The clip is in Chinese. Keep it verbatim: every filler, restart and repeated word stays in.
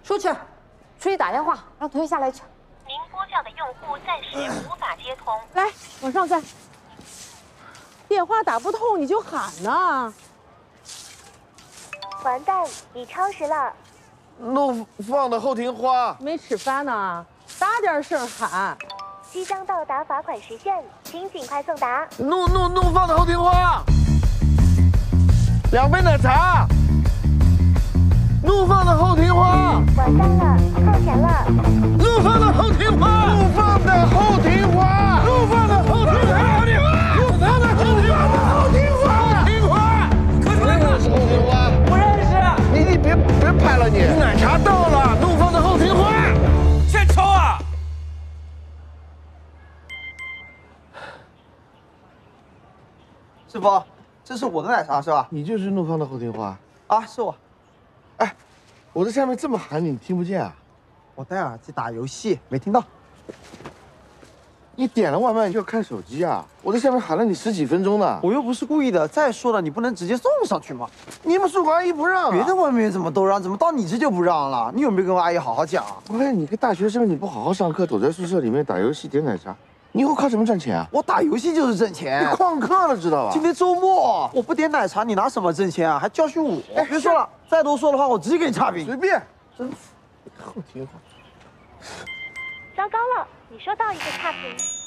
出去，出去打电话，让同学下来去。 您拨叫的用户暂时无法接通。 来，往上站。电话打不通你就喊呐。 完蛋，你超时了。 怒放的后庭花。 没吃饭呢，大点声喊。 即将到达罚款时限，请尽快送达。 怒怒怒放的后庭花。两杯奶茶。怒放的后庭花。 完蛋了，扣钱了。 怒放的后庭花。怒放的后庭花。怒放的后庭花。怒放的后庭花。后庭花。后庭花。可是那个是后庭花。 不认识。 你你别别拍了你。奶茶到了，怒放的后庭花。 先抽啊！ 师傅，这是我的奶茶是吧？ 你就是怒放的后庭花。 啊，是我。 哎，我在下面这么喊你，你听不见啊？ 我戴耳机打游戏，没听到。 你点了外卖你就要看手机啊！我在下面喊了你十几分钟呢。 我又不是故意的。再说了，你不能直接送上去吗？ 你们宿管阿姨不让、啊， 别的外面怎么都让，怎么到你这就不让了？你有没有跟我阿姨好好讲？ 哎，你个大学生，你不好好上课，躲在宿舍里面打游戏点奶茶，你以后靠什么赚钱啊？ 我打游戏就是挣钱。 你旷课了知道吧？ 今天周末，我不点奶茶，你拿什么挣钱啊？还教训我！哎，别说了，再多说的话，我直接给你差评。 随便，真服。后庭花。 糟糕了，你收到一个差评。